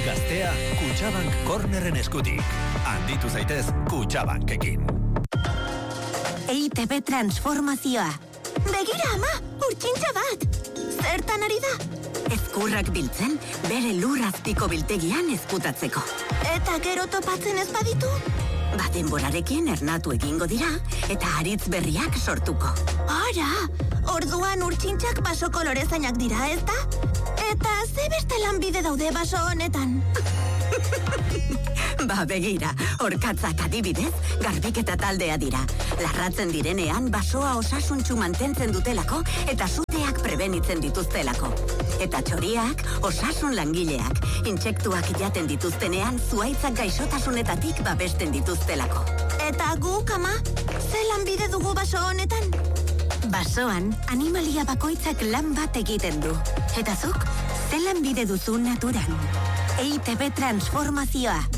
Gaztea Kutxabank Corneren eskutik. Handitu zaitez Kutxabankekin. EITB transformazioa. Begira, ama, urtsintxa bat. Zertan ari da? Ezkurrak biltzen, bere lurrazpiko biltegian ezkutatzeko. Eta gero topatzen ez baditu? Denborarekin ernatu egingo dira, eta haritz berriak sortuko. Ara, orduan urtsintxak baso kolorezainak dira, ez da? Eta ze beste lanbide daude baso honetan? Begira, orkatzak adibidez, garbiketa taldea dira. Larratzen direnean, basoa osasuntsu mantentzen dutelako eta suteak prebenitzen dituztelako. Eta txoriak, osasun langileak, intsektuak jaten dituztenean, zuaitzak gaixotasunetatik babesten dituztelako. Eta guk, ama, ze lanbide dugu baso honetan? Basoan, animalia bakoitzak lan bat egiten du. Eta zuk, ze lanbide duzu naturan? EITB transformazioa.